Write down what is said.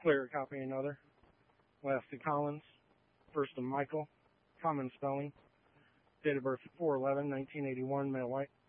Clear, copy another. Last to Collins. First to Michael. Common spelling. Date of birth 4/11/1981, male white.